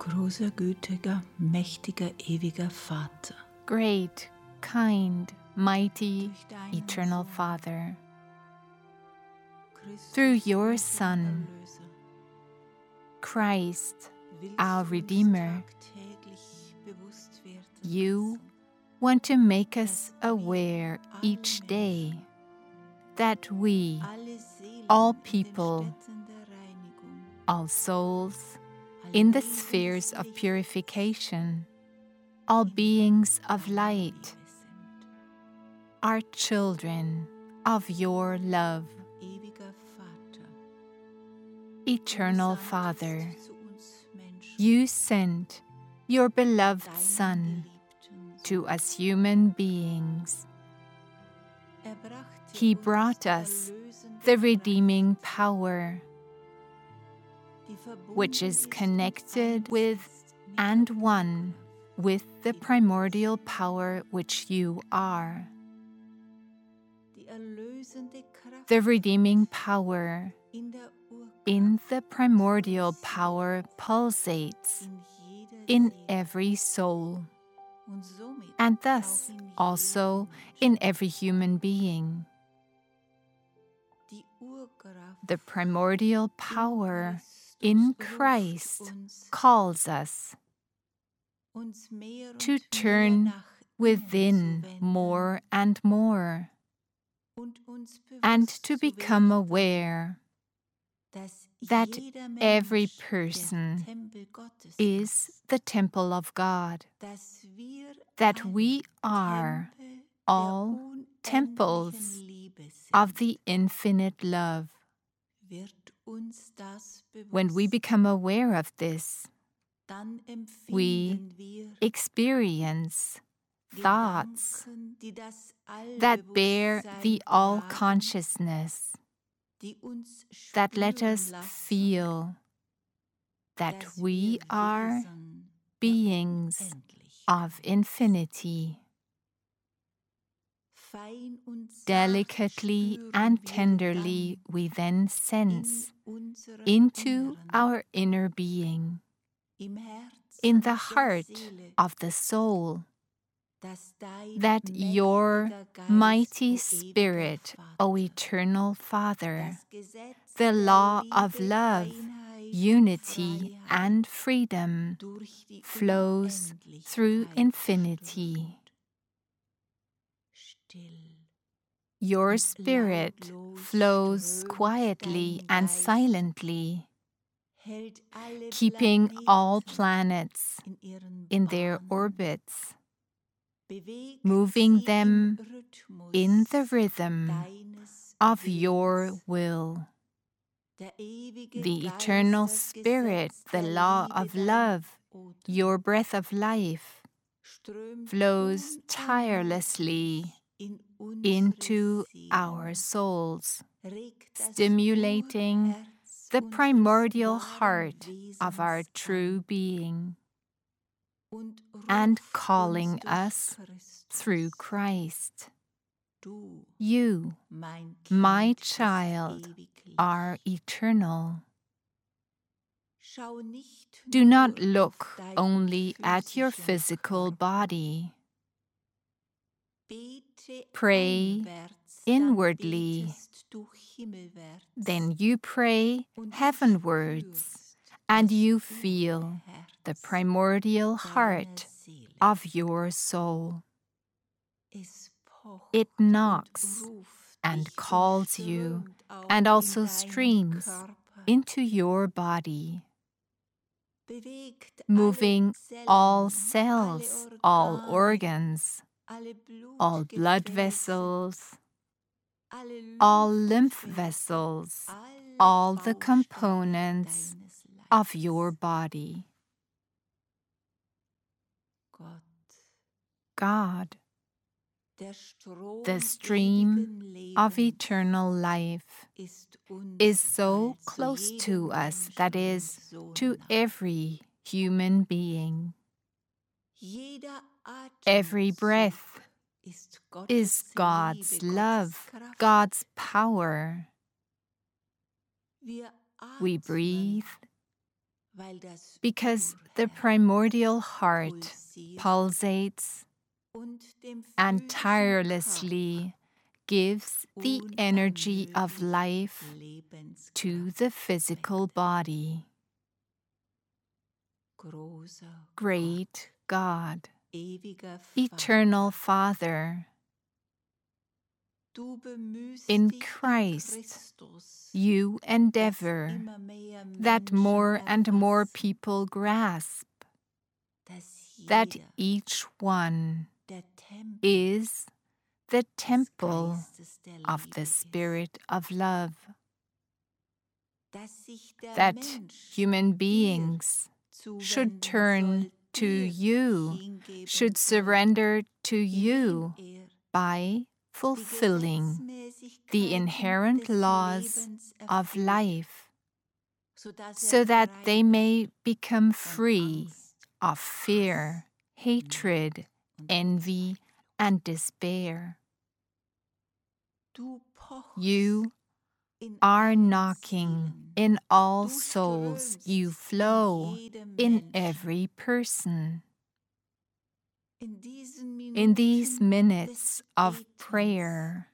Großer, gütiger, mächtiger, ewiger Vater, Great, kind, mighty, eternal Father, through your Son, Christ, our Redeemer, you want to make us aware each day that we, all people, all souls, in the spheres of purification, all beings of light, are children of your love. Eternal Father, you sent your beloved Son to us human beings. He brought us the redeeming power, which is connected with and one with the primordial power which you are. The redeeming power in the primordial power pulsates in every soul, and thus also in every human being. The primordial power in Christ calls us to turn within more and more, and to become aware that every person is the temple of God, that we are all temples of the infinite love. When we become aware of this, we experience thoughts that bear the all-consciousness, that let us feel that we are beings of infinity. Delicately and tenderly we then sense into our inner being, in the heart of the soul, that your mighty Spirit, O Eternal Father, the law of love, unity, and freedom, flows through infinity. Your Spirit flows quietly and silently, keeping all planets in their orbits, moving them in the rhythm of your will. The Eternal Spirit, the law of love, your breath of life, flows tirelessly into our souls, stimulating the primordial heart of our true being, and calling us through Christ. You, my child, are eternal. Do not look only at your physical body. Pray inwardly. Then you pray heavenwards, and you feel the primordial heart of your soul. It knocks and calls you, and also streams into your body, moving all cells, all organs, all blood vessels, all lymph vessels, all the components of your body. God, the stream of eternal life, is so close to us, that is, to every human being. Every breath is God's love, God's power. We breathe, because the primordial heart pulsates and tirelessly gives the energy of life to the physical body. Great God, eternal Father, in Christ, you endeavor that more and more people grasp that each one is the temple of the Spirit of love, that human beings should turn to you, should surrender to you by fulfilling the inherent laws of life, so that they may become free of fear, hatred, envy, and despair. You are knocking in all souls, you flow in every person. In these minutes of prayer,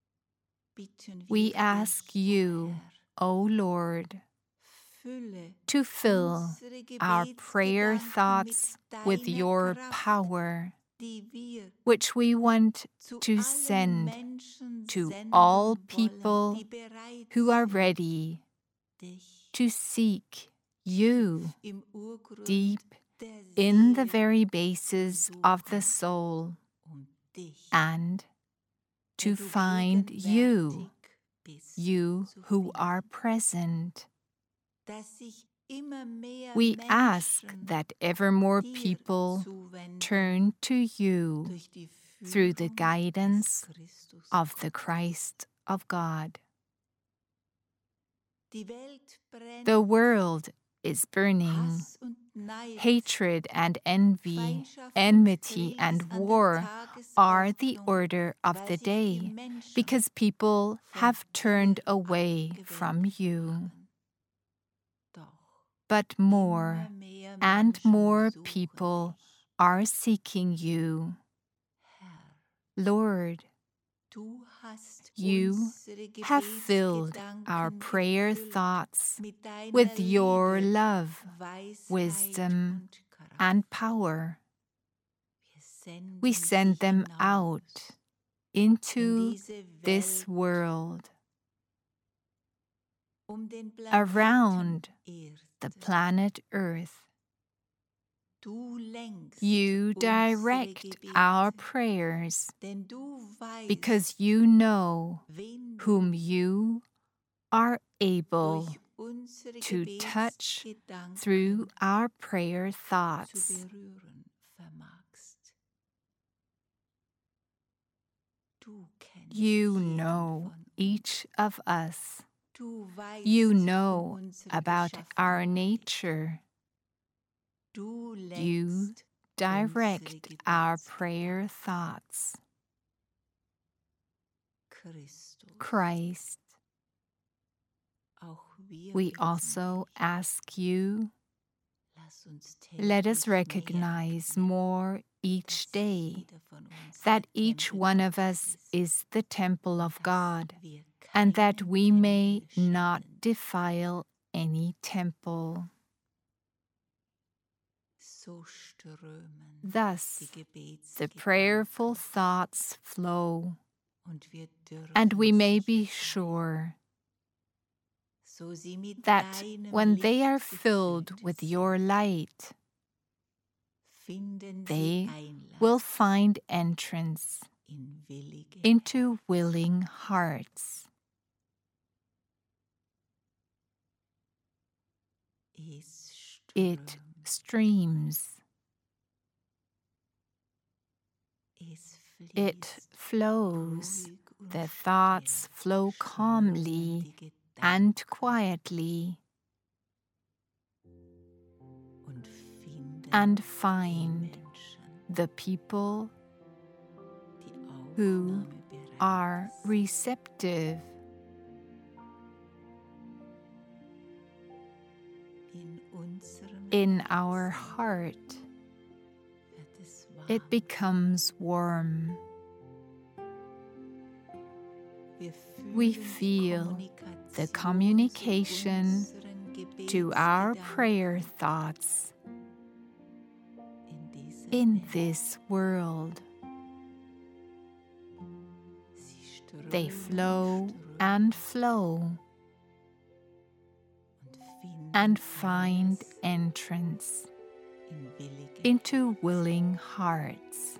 we ask you, O Lord, to fill our prayer thoughts with your power, which we want to send to all people who are ready to seek you deep in the very bases of the soul, and to find you, you who are present. We ask that ever more people turn to you through the guidance of the Christ of God. The world is burning. Hatred and envy, enmity and war are the order of the day, because people have turned away from you. But more and more people are seeking you. Lord, you have filled our prayer thoughts with your love, wisdom, and power. We send them out into this world, around the planet Earth. You direct our prayers because you know whom you are able to touch through our prayer thoughts. You know each of us. You know about our nature. You direct our prayer thoughts. Christ, we also ask you, let us recognize more each day that each one of us is the temple of God, and that we may not defile any temple. Thus, the prayerful thoughts flow, and we may be sure that when they are filled with your light, they will find entrance into willing hearts. It streams. It flows. The thoughts flow calmly and quietly, and find the people who are receptive. in our heart, it becomes warm. We feel the communication to our prayer thoughts in this world. They flow and flow and find entrance into willing hearts.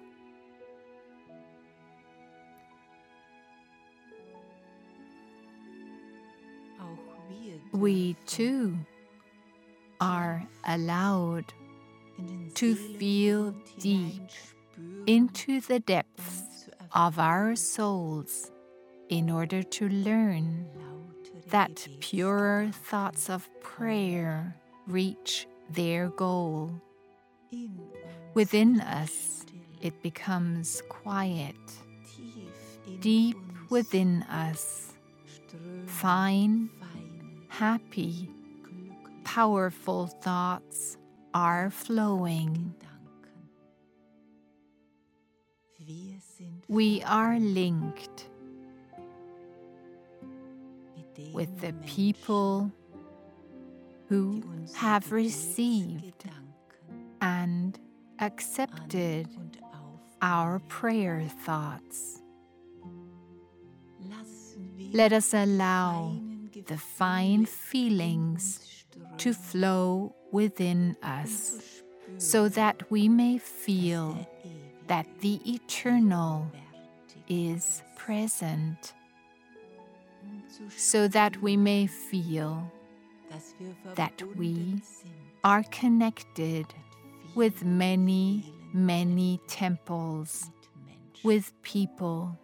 We too are allowed to feel deep into the depths of our souls in order to learn that purer thoughts of prayer reach their goal. Within us, it becomes quiet. Deep within us, fine, happy, powerful thoughts are flowing. We are linked with the people who have received and accepted our prayer thoughts. Let us allow the fine feelings to flow within us so that we may feel that the eternal is present, so that we may feel that we are connected with many, many temples, with people